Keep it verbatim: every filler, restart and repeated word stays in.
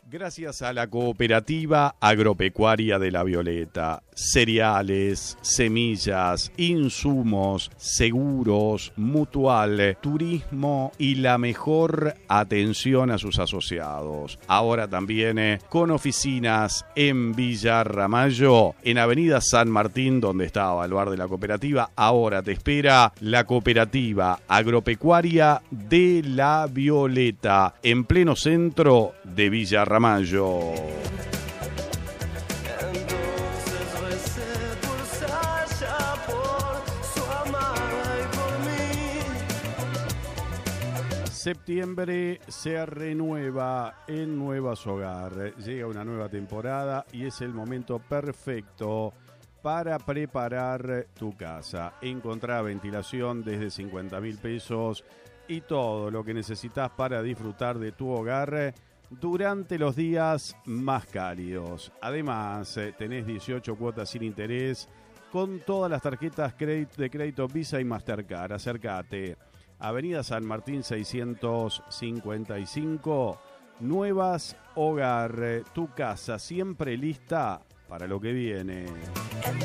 Gracias a la Cooperativa Agropecuaria de La Violeta, cereales, semillas, insumos, seguros, mutual, turismo y la mejor atención a sus asociados. Ahora también eh, con oficinas en Villa Ramallo, en Avenida San Martín, donde estaba el bar de la cooperativa. Ahora te espera la Cooperativa Agropecuaria de La Violeta, en pleno centro de Villa Ramallo. Ramallo. Septiembre se renueva en Nuevas Hogar. Llega una nueva temporada y es el momento perfecto para preparar tu casa. Encontrá ventilación desde cincuenta mil pesos y todo lo que necesitas para disfrutar de tu hogar durante los días más cálidos. Además, eh, tenés dieciocho cuotas sin interés con todas las tarjetas de crédito Visa y Mastercard. Acércate. Avenida San Martín seiscientos cincuenta y cinco, Nuevas Hogar. Tu casa siempre lista para lo que viene.